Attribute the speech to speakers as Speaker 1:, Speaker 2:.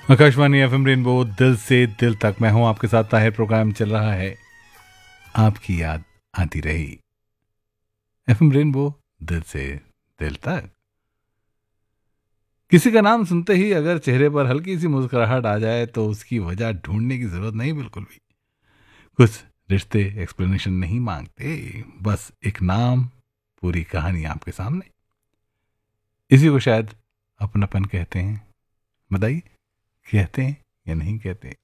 Speaker 1: Akashvani FM rainbow दिल से दिल तक। मैं हूं आपके साथ ताहिर। प्रोग्राम चल रहा है आपकी याद आती रही। एफएम रेनबो दिल से दिल तक। किसी का नाम सुनते ही अगर चेहरे पर हल्की सी मुस्कुराहट आ जाए तो उसकी वजह ढूंढने की जरूरत नहीं, बिल्कुल भी। कुछ रिश्ते एक्सप्लेनेशन नहीं मांगते, बस एक नाम, पूरी कहानी आपके सामने। इसी को शायद अपनापन कहते हैं। बताइए, कहते हैं या नहीं कहते?